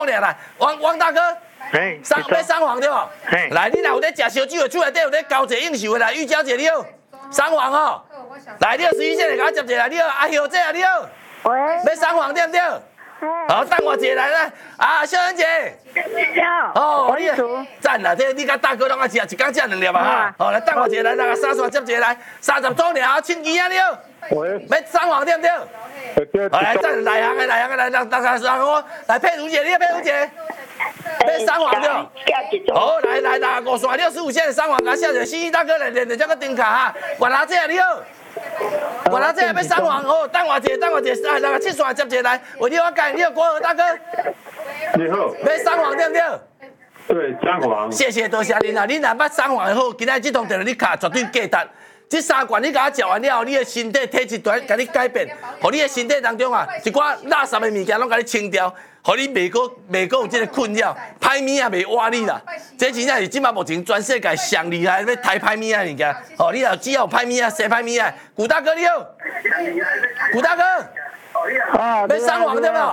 来，王大哥，要双黄对不？来，你若有咧食烧酒的，厝内底有咧交者应酬的来，玉娇姐你好，双黄哦。来，你11线的给我接一下，你好，阿秀姐啊你好。 喂。 要双黄对不对？好，等我一下来啦。啊，小恩姐。哦，你赞啦！这你甲大哥拢爱食，一工食2粒啊哈。好，来等我一下来，来沙刷接一下来，30周年啊，庆忌啊你好。喂。要双黄对不对？好，来赞内行的，来，让我来佩如姐，你佩如姐。要双黄对。好，来65线65线的双黄，甲谢谢西西大哥来练这个灯卡哈。原来这你好。我拿这要双黄哦，等我一下，来7线接一下来，为你我讲，你好国和大哥。 你好。 要双黄对不对？ 对，双黄。 谢谢，多谢您啦！你若捌双黄的好，今仔这通电话你卡绝对价值。这3罐你甲我食完了后，你的身体体质突然甲你改变，互你的身体当中啊，一寡垃圾的物件拢甲你清掉。互你袂有这个困扰，歹物也袂挖你啦。这真正是即马目前全世界上厉害要抬歹物仔物件。哦，你若只要有歹物仔、洗歹物仔，古大哥你好，古大哥，要双黄对不？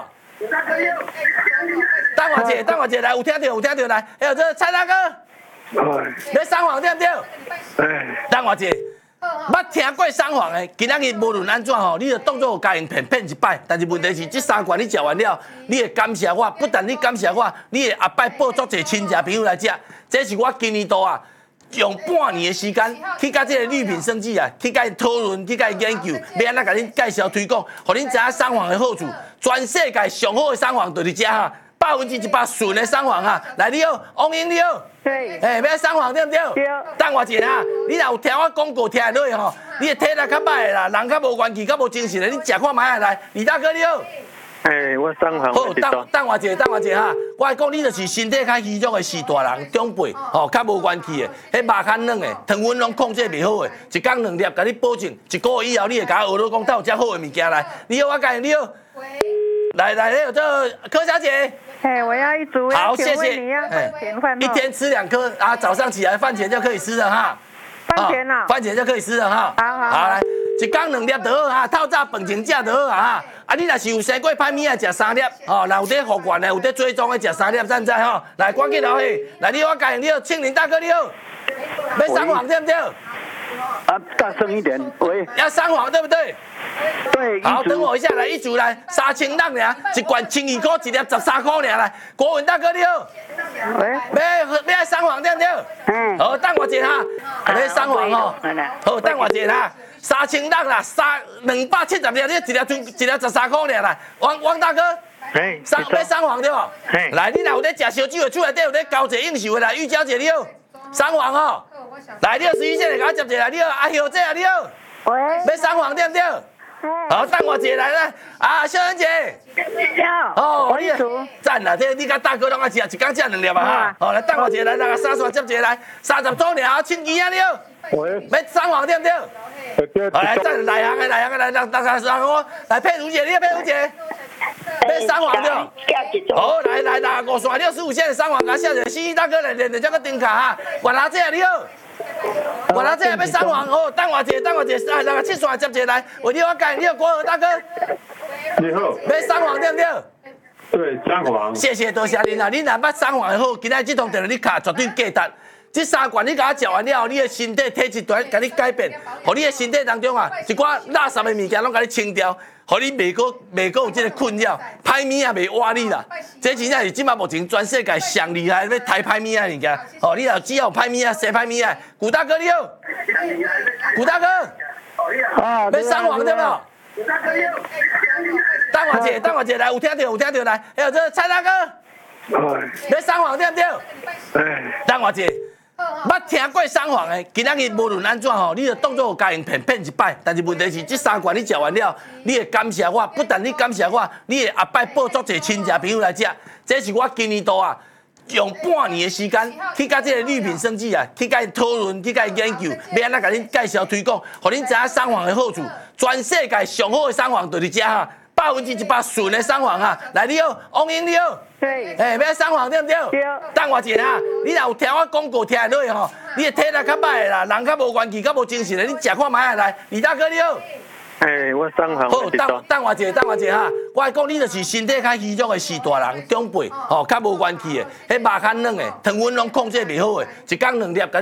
等我一下来，有听到来。还有这蔡大哥，要双黄对不对？等我一下。捌听过双黄的，今仔日无论安怎吼，你就当作有家用骗一摆。但是问题是，这3罐你食完了，你会感谢我，不但你感谢我，你会后摆报足侪亲戚朋友来食。这是我今年度啊，用半年的时间去甲这个绿品生计啊，去甲伊讨论，去甲伊研究，要安怎甲恁介绍推广，互恁知影双黄的好处。全世界上好的双黄就是这哈。100%纯的双黄哈，来你好，王英你好， 对， 要双黄对不对？对。等我一下哈，你若有听我广告听落去吼，你的体力较歹的啦，人较无元气、较无精神的，你食看卖来，李大哥你好。 我双黄。 好，等我一下哈，我来讲，你就是身体较虚弱的士大人、长辈，吼，较无元气的，迄肉较软的，糖分拢控制袂好的，一工2粒，甲你保证1个月以后，你会甲我学到讲，倒有遮好的物件来。你好，我讲你好。来，有这柯小姐。 我要一组。 好，谢谢。 一天吃2颗啊，早上起来饭前就可以吃了哈。 饭前啊？ 饭前就可以吃了哈。好，来，一工2粒就好哈，透早饭前食就好啊。啊，你若是有生过歹物啊，食3粒，吼，若有在服管的，有在追踪的，食3粒，赞赞吼。来，赶紧落去。来，你好，家你好，庆林大哥你好。要双黄对不对？ 大声一点，喂。要双黄对不对？ 对。 好，等我一下，来一组来，3000人俩，一罐12块，一粒13块俩来。国文大哥你好。喂。要双黄对不对？好，等我一下哈。要双黄哦。好，等我一下哈。3000人啦，270粒，你一粒13块俩来。王大哥。要双黄对不？来，你若有咧食烧酒的，厝内底有咧交者应酬的来，玉娇姐你好。双黄哦。来，你好11线的给我接一下，你好阿秀姐啊你好。 喂。 要双黄对不对？好，等我一下来啦。啊，小恩姐。哦，你赞啦！这你甲大哥拢爱食，一工食2粒啊哈。好，来等我一下来，来沙刷接一下来，30周年啊，庆忌啊你好。要双黄对不对？好，来赞内行的，来让我来佩如姐，你佩如姐。要双黄对。好，来65线65线的双黄，甲谢谢西西大哥来练这个灯卡哈。原来这你好。我拿这要双黄哦，等我一下，来7线接一下来，为你我讲，你好国和大哥。 你好。 要双黄对不对？ 对，双黄。 谢谢，多谢您啦！你若捌双黄的好，今仔这通电话你卡绝对价值。这3罐你甲我食完了后，你的身体体质突然甲你改变，互你的身体当中啊，一寡垃圾的物件拢甲你清掉，互你袂有这个困扰，歹物也袂挖你啦。这真正是即马目前全世界上厉害要抬歹物仔物件。哦，你若只要有歹物仔、洗歹物仔，古大哥你好，古大哥，要双黄对不？等我一下来，有听到来。还有这蔡大哥，要双黄对不对？等我一下。捌听过双黄的，今仔日无论安怎吼，你就当作有家用骗一摆。但是问题是，这3罐你食完了，你会感谢我，不但你感谢我，你会后摆报足侪亲戚朋友来食。这是我今年度啊，用半年的时间去甲这个绿品生计啊，去甲伊讨论，去甲伊研究，要安怎甲恁介绍推广，互恁知影双黄的好处。全世界上好的双黄就是这哈，100%纯的双黄哈。来你好，王英你好。 对。 要双黄对不对？对。等我一下哈，你若有听我广告听落去吼，你的体力较歹的啦，人较无元气、较无精神的，你食看卖来。李大哥你好。 我3行。 好，等我一下哈。我来讲，你就是身体较虚弱的四大人，长辈，较无元气的，迄肉较软的，糖分拢控制袂好的，一天2粒。